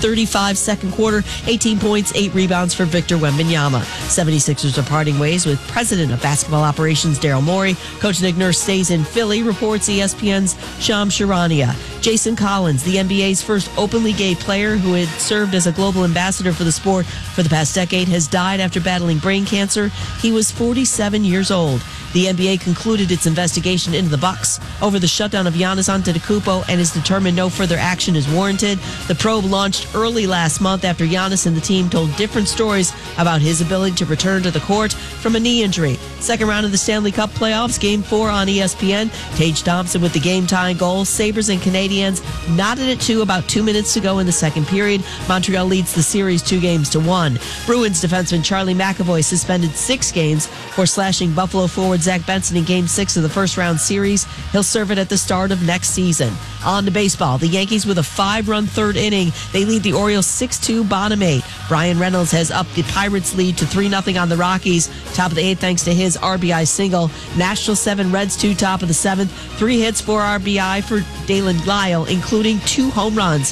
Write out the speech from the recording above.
35 second quarter, 18 points, 8 rebounds for Victor Wembanyama. 76ers are parting ways with president of basketball operations Daryl Morey. Coach Nick Nurse stays in Philly, reports ESPN's Shams Charania. Jason Collins, the NBA's first openly gay player who had served as a global ambassador for the sport for the past decade, has died after battling brain cancer. He was 47 years old. The NBA concluded its investigation into the Bucks over the shutdown of Giannis Antetokounmpo and has determined no further action is warranted. The probe launched early last month after Giannis and the team told different stories about his ability to return to the court from a knee injury. Second round of the Stanley Cup playoffs, Game 4 on ESPN. Tage Thompson with the game-tying goal. Sabres and Canadiens knotted it to about 2 minutes to go in the second period. Montreal leads the series 2-1. Bruins defenseman Charlie McAvoy suspended 6 games for slashing Buffalo forward Zach Benson in Game 6 of the first-round series. He'll serve it at the start of next season. On to baseball. The Yankees with a 5-run third inning. They lead the Orioles 6-2, bottom 8. Brian Reynolds has upped the Pirates' lead to 3-0 on the Rockies. Top of the 8th thanks to his RBI single. Nationals 7, Reds 2, top of the 7th. 3 hits, 4 RBI for Dalen Lyle, including 2 home runs.